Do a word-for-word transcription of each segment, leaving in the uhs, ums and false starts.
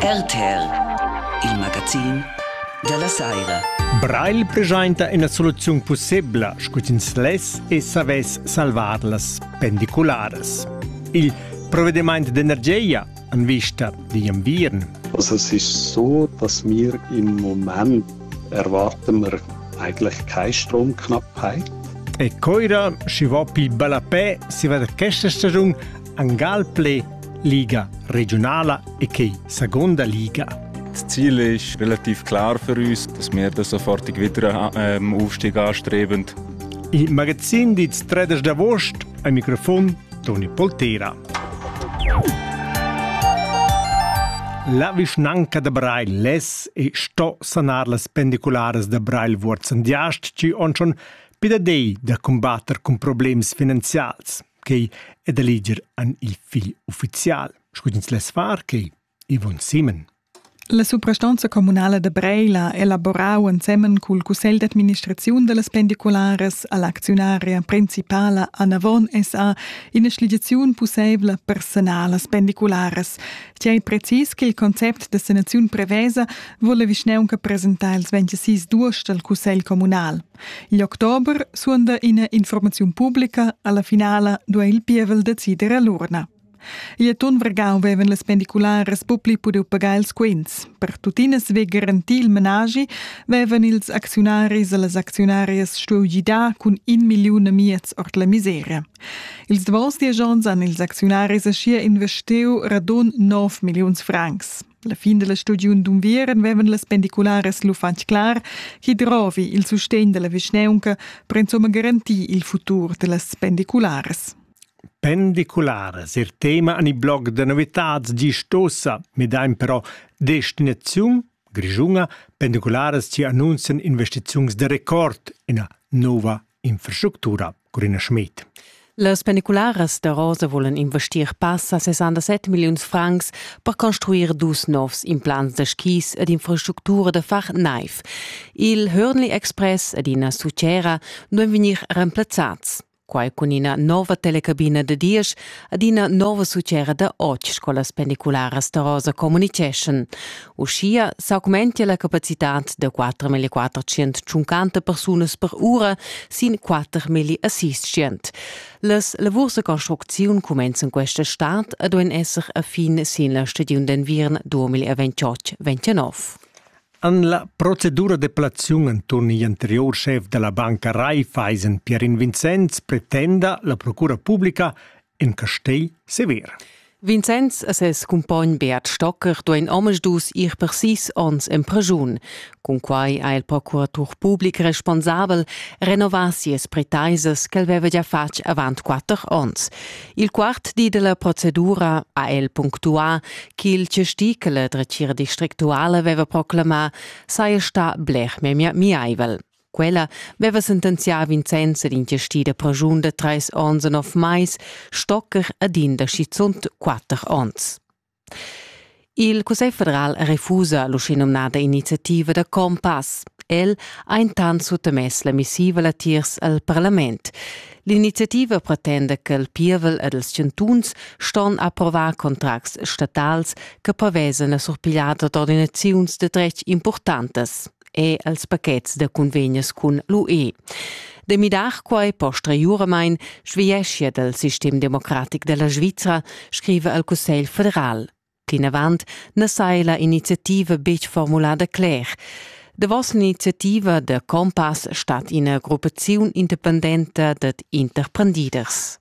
R T L, il magazin della Saira. Braille presenta una soluzione possibile, scutins les e saves salvar las pendiculares. Il provvedimento d'energia an vista di Enviren. Also es ist so, dass wir im Moment erwarten wir eigentlich keine Stromknappheit. E coira si va pil balapè si va da questa stagione an Galple Liga regionale e che seconda Liga. Das Ziel ist relativ klar für uns, dass wir den sofortig wieder ähm, Aufstieg anstreben. Il magazin di tredici d'agosto, al microfono Tony Poltera. La vicinanca de Braille les e sto sanar las pendiculares de Braille vurzan diast ci on schon pidadei da combatter con problems finanzials, che è da liger an il fil ufficial. Scudins les far che Yvonne Simen. La suprastanza comunale de Breila elaborau insieme col Cussel d'Administrazione delle Pendiculares all'azionaria principale Anavon S A in sligiazione possibile personale Pendiculares. C'è precis che il concept de sanazione prevesa vuole visneunca presentare il ventisei duos del Cussel comunale. In ottobre suonda in informazione pubblica alla finale dove il pievel decidere l'urna. Il ton vergau vevan las pendiculares publi pudiu pagar ils quins. Per tutinas ve garantir il menagi vevan ils accionaris e las accionarias stuugida cun un miliun e miez ort la miseria. Ils davos di agents han ils accionaris aschia investiu radun nove miliuns francs. La fin della studiun d'unvieren vevan las pendiculares lu fanch clar chi drovi il sustegn della visneunca per insomma garantir il futur de las pendiculares. Pendiculares, il tema an i blog de novitats di stossa, medaim però destinazione, Grigiunga, pendiculares ci annuncian investizioni de record in a nova infrastruttura, Corinna Schmidt. Les pendiculares de Rosa volen investir passa sessantasette milions francs per construir dus novs implants de skis ed infrastruttura de far naif. Il Hörnli Express ed ina Sucera duen venir remplazzats. Quai con una nova telecabina de dies ed una nova sucera de och scolas pendiculares de Rosa Communication. Uscia s'augmentia la capacitat de quattromila quattrocentocinquanta personas per ora sin quattromila seiscento. Les lavurs de construcziun comenzen questa stat ed duen esser a fin sin la stagiun d'enviern duemilaventotto ventinove. An la procedura de plazione intorno all'anterior chef della banca Raiffeisen, Pierin Vincenz, pretenda la procura pubblica in Castell Sever. Vincenz e ses compagn Beat Stocker doen omasdus ir per sis ons in pragiun, con quai ha il procuratur public responsabel renovasies pretaises che veva già fac avant quattro ons. Il quart di della procedura ha el punctua che il cesti che la drecira districtuale veva proclamà sai sta blech me mia miaivel. Quella veva sentenzià Vincenz ad ingesti de pragiun de tres ons en of mais, Stocker ad in de schizunt quattro ons. Il Cussel federal refusa l'uscinomnada iniziativa de Compass. El ha intant sottomess la missiva la tiers al Parlament. L'iniziativa pretende che il pievel ed ils centuns ston a provar contracts statals che prevesen la surpigliata d'ordinaziuns de drech importantes e als paquets de convegnes cun l'U E. De midach quai postra juramain sviescia del sistem democratic della Svizra, scrive il Cussel federal. Plin avant ne sai la iniziativa bec formulada cler. De vos l'iniziativa de Compass stat in a gruppaziun independente det interprendiders.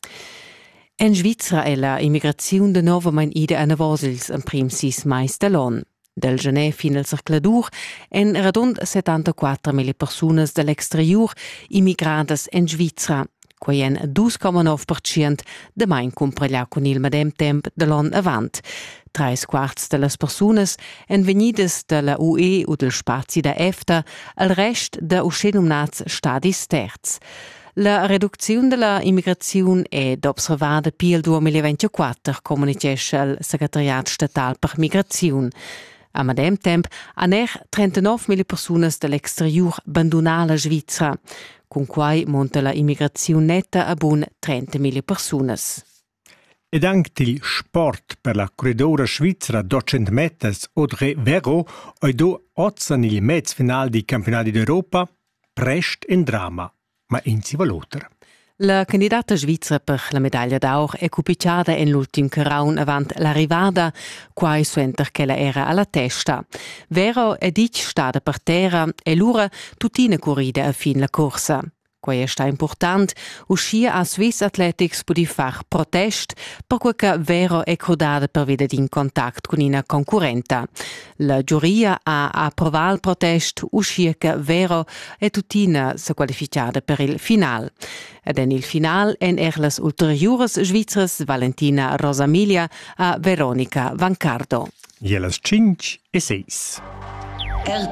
En Svizra è la immigraziun de nova mein ide ana vosils en prim sis mais de l'on. Del gener fin al circladur en radund settantaquattromila personas dall'exterior immigradas en Svizra, quai en due virgola nove per cento de main compreglià con il medem temp de l'on avant. Tres quarts de las personas en venidas de la U E o del spazi da EFTA, al rest de uscenumnats stadis terz. La reduzione della immigrazione è d'observare per il duemilaventiquattro, comunicasse il Segretariat Statal per Migrazione. A medem temp han er trentanovmila personas dall'exterior abbandonà la Svizra, con quai monta la immigrazione netta a bun trentamila personas. Ed anche il sport per la corridora svizzera duecento meters Audrey Vero ha do ozza nel mezzo finale dei campionati d'Europa prest in drama, ma in si valuter. La candidata svizzera per la medaglia d'or è cupicciata in l'ultim caraun avant l'arrivada, quai suenter che la era alla testa. Vero è dic stada per terra e l'ura tutina corrida a fin la corsa. Quai è sta important, uscia a Swiss Athletics pudi far protest, per cui che Vero è crodata per vedere in contatto con una concorrenta. La giuria ha approvato il protest, uscia che Vero è tutina si qualificata per il final. Ed in il final en er las ulteriores svizzeres Valentina Rosamilia a Veronica Vancardo. Jelas cinque e seis. R T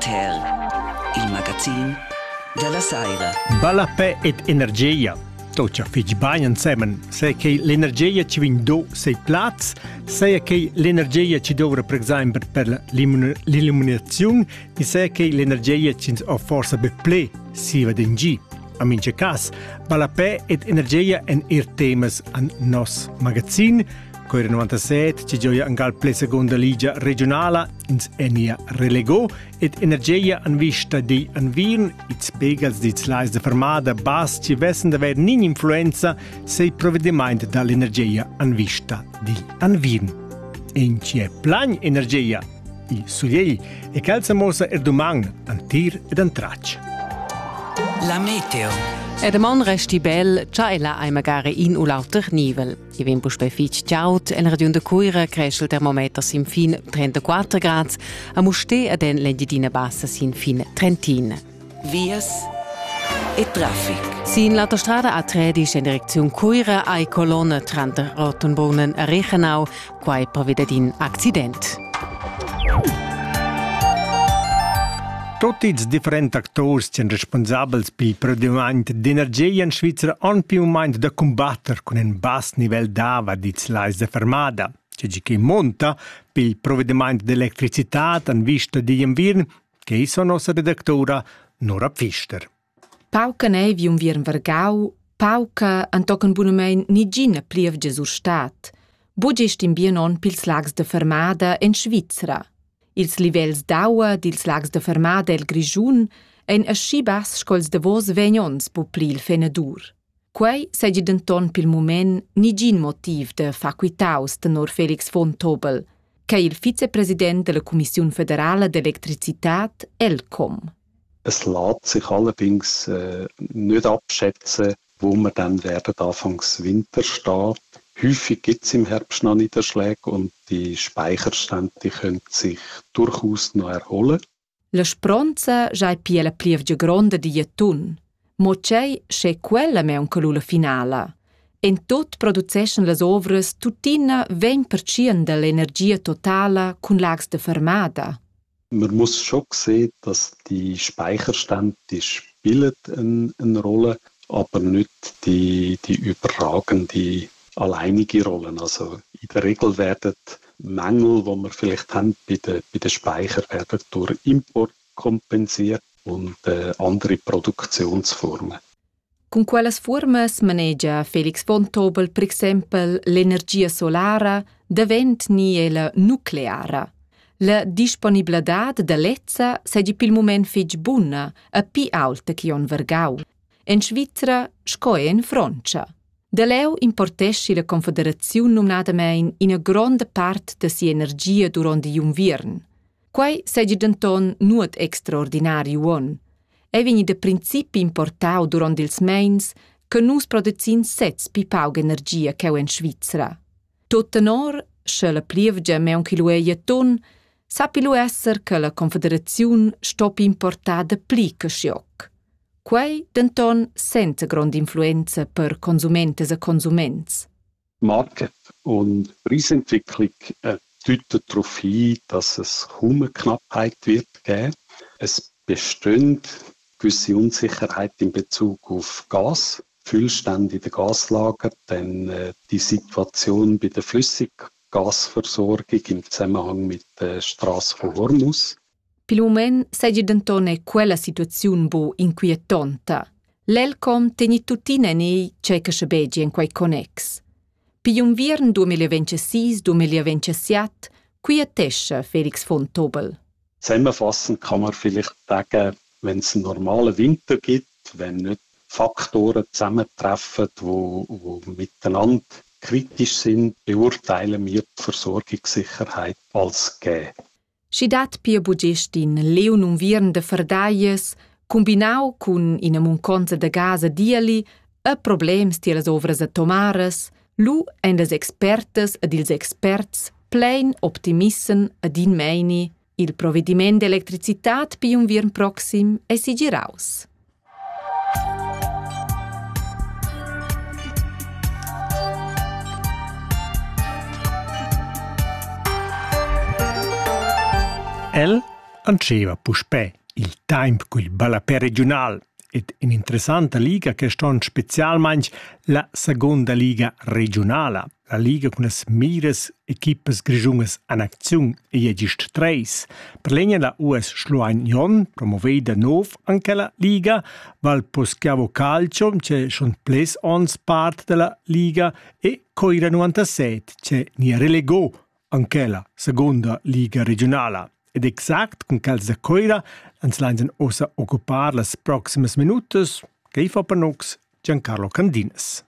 L, il magazin della Saira. Balapè ed energia. Toccia fich bain insieme. Sei che l'energia ci vin do sei plats, sei che l'energia ci dovra per esempio per l'illuminazione, e sei che l'energia ci ha forse beple si va in G. A mince cas, balapè ed energia en ir temas an nos magazin, Coira novantasette ci gioia angal ple seconda liga regionala ins enia relegò ed energia an vista di anvirn, it spiegals di slais de fermada bas ci vessen d'aver nin influenza sei provvedimento dall'energia an vista di anvirn. En ci è plan energia, il sugliei e calza mosa er domang an tir ed an traccia. La meteo. E de mon resti bel, già e là hai magari in u lauter nivel. I vin puspe fitch ciaut, en radion de Coira cresce il termometer sin fin trentaquattro gradi, a muste ad en l'endidina bassa sin fin trentin. Vias e traffic. Sin l'autostrada A tredici in direzione Coira ai colonne tra Rottenbrunnen a Reichenau, quai prevededin accident. Tutti i differenti attori sono responsabili per il provvedimento di energia in Svizzera hanno più momento da combattere con un basso livello d'ava di slais de fermata. C'è chi monta per il provvedimento di elettricità in vista di invirno, che sono nostra redaktora Nora Pfister. Pauca nevi un virn vergau, pauca antocan bunamein nigina plievge sur stat. Bugest in bien on pils lags de fermata in Svizzera. Ils livels d'aua dils lags de fermada el Grigiun ein aschi bass scols de vos vegnons po pli il fenadur. Quei segi denton pil moment nigin motiv de facuitaus tenor Felix von Tobel, che il vicepresident de la Commission Federale d'Elektrizitat ELCOM. Es lässt sich allerdings äh, nicht abschätzen, wo wir dann werden anfangs Winter stehen. Häufig gibt es im Herbst noch Niederschläge und die Speicherstände die können sich durchaus noch erholen. La spronza già è più la plievgia gronda di Jatun, ma c'è c'è quella me un calula finale. In tot produceschen las ovras tutina venti per cento dell'energia totale con lags de fermata. Man muss schon sehen, dass die Speicherstände die spielen eine, eine Rolle, aber nicht die, die überragende alleinige Rollen. Also in der Regel werden Mängel, die wir vielleicht haben bei den, bei den Speichern, werden durch Import kompensiert und äh, andere Produktionsformen. Con quelles formas maneggia Felix von Tobel, per esempio, l'energia solare, davent ni la nucleare. La disponibilità dell'ezza seggi pil moment fitch bunna, a pi alta che on vergau. In Svizzera, scoe in Francia. Da leu importesci la Confederazione nominadamein in a grande parte da si energia durante l'invierno. Quai seggi denton nuot extraordinari on. E vini da principi importau durante ils meins che nus producin sets pi pauga energia che in Svizzera. Tot tenor, se la plievgia me un kiloeia ton, sapi lo esser che la Confederazione stop importada pli che scioc. Quei denton senza grande influenza per consumentes e consuments. Market und Preisentwicklung äh, deuten darauf hin, dass es kaum eine Knappheit wird geben. Es besteht gewisse Unsicherheit in Bezug auf Gas, Füllstände in den Gaslagern, dann äh, die Situation bei der Flüssiggasversorgung im Zusammenhang mit der Straße von Hormuz. Pil moment seggi dentone quella situazione bo inquietonta. L'Elcom teni tutina nei c'è che sbeggi in quei connex. Pi un viern duemilaventissis duemilaventissiet, qui attescha Felix von Tobel. Zusammenfassend kann man vielleicht sagen, wenn es einen normalen Winter gibt, wenn nicht Faktoren zusammentreffen, die wo, wo miteinander kritisch sind, beurteilen wir die Versorgungssicherheit als gegeben. Si dat pia bugestin leun un viern de fardaies, combinau cun ina munconza de gasa diali, a problems tielas ovras a tomares, lu en des expertes ed ils experts plein optimissen ad in meini, il provediment d'electricitat pi un viern proxim e si giraus. El anceva puspè il time cul balapè regional ed in interessanta liga che ston specialmaing la seconda liga regionala, la liga con as mires equipes grigiungas an acziun e egist treis. Per legna la U S Schluain Jon promoveda nov anche la liga, val poschiavo calcio c'è schon ples ons part della liga e coira novantasette c'è ni relegò anche la seconda liga regionala. Ed exact con calza coira ans lainsen osa occupar las proximas minutas che i fa per nox Giancarlo Candines.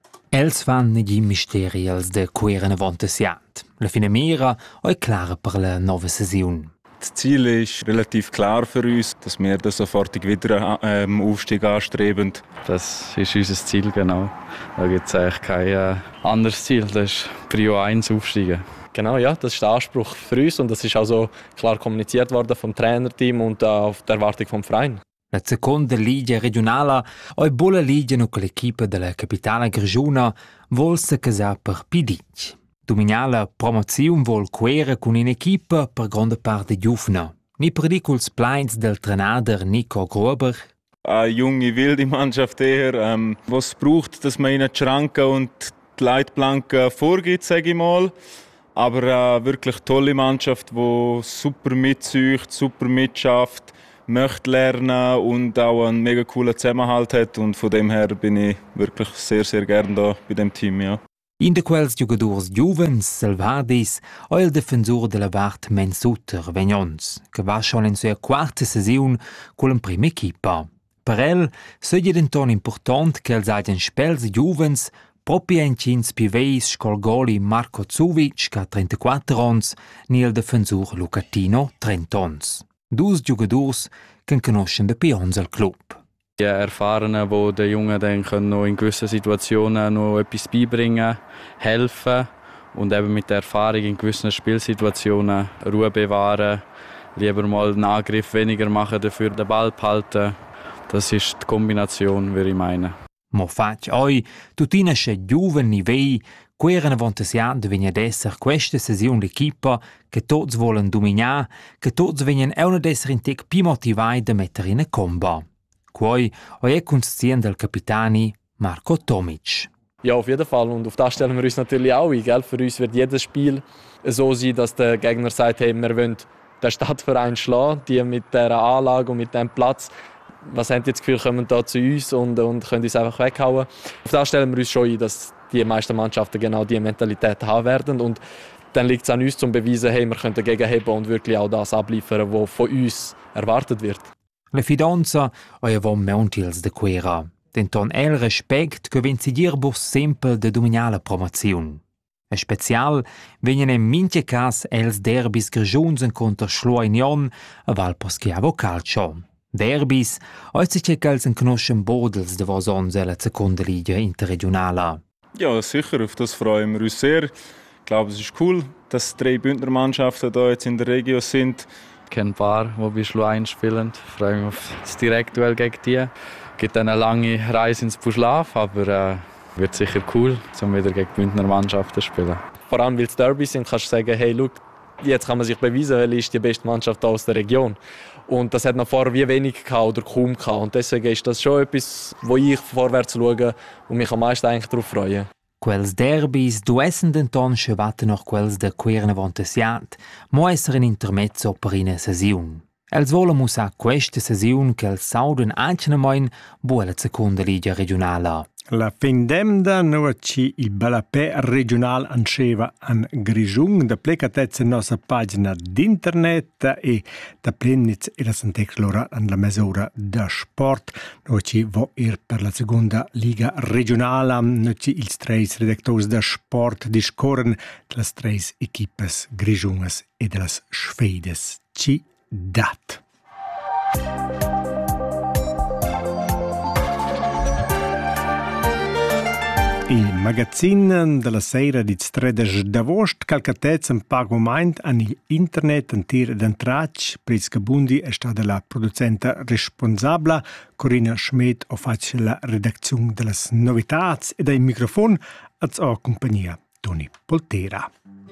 Els fan negli misteri als de coira novantassiet. La fine mira è clara per la nova sessione. Das Ziel ist relativ klar für uns, dass wir da sofortig wieder einen ähm, Aufstieg anstreben. Das ist unser Ziel, genau. Da gibt es eigentlich kein äh, anderes Ziel. Das ist Prio eins Aufsteigen. Genau, ja, das ist der Anspruch für uns und das ist auch so klar kommuniziert worden vom Trainerteam und äh, auf die Erwartung vom Verein. La seconda liga regionala è buona liga no con l'equipe della capitale Grigiuna vol se casar per Pidic. Dominala promozione vol quera con un'equipe per grande parte giovane. Ni per di culs plains del Trainer Nico Gruber. Eine junge, wilde Mannschaft eher, ähm, was braucht, dass man ihnen die Schranken und die Leitplanken vorgibt, sage ich mal. Aber eine wirklich tolle Mannschaft, die super mitzieht, super mitschafft, möchte lernen und auch einen mega coolen Zusammenhalt hat. Und von dem her bin ich wirklich sehr, sehr gerne da bei dem Team. Ja. In de quels giocadors giuvens, Salvadis, o il defensor della Vart Mensuter, Vegnons, che va schon in sua quarta sessione con la prima equipa. Per el, segge denton important che els hagien spels giuvens proprio in cins piveis scolgoli Marco Zuvic, che ha trentaquattro ans, ni il defensor Lucatino, trenta ans. Dus giocadors che conoscono de pions al club. Die Erfahrenen, die den Jungen dann können noch in gewissen Situationen noch etwas beibringen, helfen und eben mit der Erfahrung in gewissen Spielsituationen Ruhe bewahren, lieber mal einen Angriff weniger machen, dafür den Ball behalten. Das ist die Kombination, würde ich meinen. Mo fac oi, tutina sche giuven nivei, quera novantassiat devegna d'esser questa sessione l'equipa che tots volen dominar, che tots venien euna d'esser in tec pi motivai da metter in a comba. Quoi oi è conscient del Kapitani Marco Tomic. Ja, auf jeden Fall. Und auf das stellen wir uns natürlich auch ein. Gell? Für uns wird jedes Spiel so sein, dass der Gegner sagt, hey, wir wollen den Stadtverein schlagen, die mit dieser Anlage und mit diesem Platz. Was haben die das Gefühl, kommen da zu uns und, und können uns einfach weghauen. Auf das stellen wir uns schon ein, dass die meisten Mannschaften genau diese Mentalität haben werden. Und dann liegt es an uns, um zu beweisen, hey, wir können dagegen heben und wirklich auch das abliefern, was von uns erwartet wird. La fidanza è avon meuntils de quera. Denton el respect che vencidir bus sempre de dominare promozione. E special venien in minche cas els derbis grigiuns contra Schluainion a Val Poschiavo Calcio. Derbis, oggi c'è che els conoscen bodels de vosons e la seconda liga interregionala. Ja, sicher, auf das freuen wir uns sehr. Ich glaube, es ist cool, dass drei Bündner Mannschaften da jetzt in der Region sind. Ich kenne ein paar, die bei Schluain spielen. Ich freue mich auf das Direktduell gegen die. Es gibt eine lange Reise ins Buschlaf, aber es äh, wird sicher cool, um wieder gegen Bündner Mannschaften zu spielen. Vor allem, weil es Derbys sind, kannst du sagen, hey, schau, jetzt kann man sich beweisen, welche ist die beste Mannschaft aus der Region. Und das hat noch vorher wie wenig gehabt oder kaum gehabt. Und deswegen ist das schon etwas, wo ich vorwärts schaue und mich am meisten eigentlich darauf freue. Quels derbis duessen denton schevatten noch quels de quer novantassiat, mo esser in intermezzo per ina sessiun. Els volen mussar questa sessione che il sauden ancenamoin buona seconda liga regionale. La findemda no ci il balapè regional anceva an Grigiun, da plecatezza nostra pagina d'internet e da plenitz e la santec lora an la mesura da sport. No ci vo ir per la seconda liga regionale, no ci ils treis redactors da sport discorren de las treis equipes grigiunas e de las sfeides. Ci dat. Il magazzin della sera di tredici d'agosto calcatez un pago moment an il internet an tir d'entrac Priska Bundi è stata la producente responsabile. Corinna Schmidt ha fatto la redazione delle novità e dai microfoni a compagnia Toni Poltera.